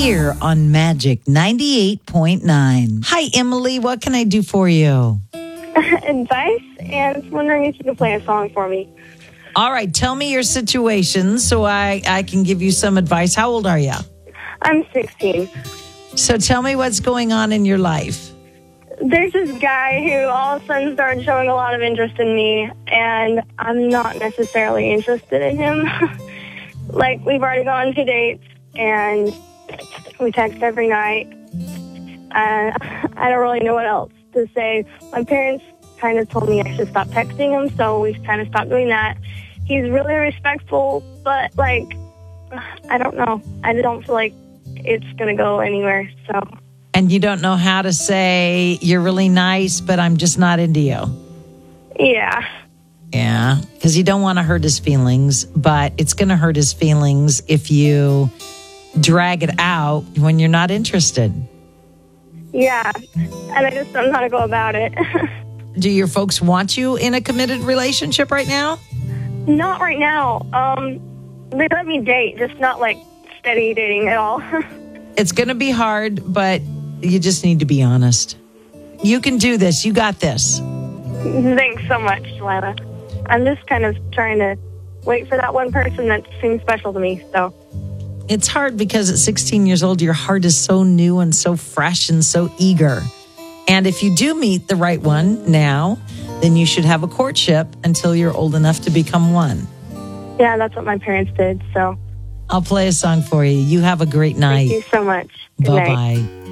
here on Magic 98.9. Hi, Emily. What can I do for you? Advice, and I was wondering if you could play a song for me. All right. Tell me your situation so I can give you some advice. How old are you? I'm 16. So tell me what's going on in your life. There's this guy who all of a sudden started showing a lot of interest in me, and I'm not necessarily interested in him. Like, we've already gone to dates, and we text every night. I don't really know what else to say. My parents kind of told me I should stop texting him, so we've kind of stopped doing that. He's really respectful, but, like, I don't know. I don't feel like it's going to go anywhere, so... And you don't know how to say, you're really nice, but I'm just not into you. Yeah. Yeah, because you don't want to hurt his feelings, but it's going to hurt his feelings if you drag it out when you're not interested. Yeah, and I just don't know how to go about it. Do your folks want you in a committed relationship right now? Not right now. They let me date, just not like steady dating at all. It's going to be hard, but you just need to be honest. You can do this. You got this. Thanks so much, Lila. I'm just kind of trying to wait for that one person that seems special to me, so. It's hard because at 16 years old, your heart is so new and so fresh and so eager. And if you do meet the right one now, then you should have a courtship until you're old enough to become one. Yeah, that's what my parents did, so. I'll play a song for you. You have a great night. Thank you so much. Good night. Bye-bye.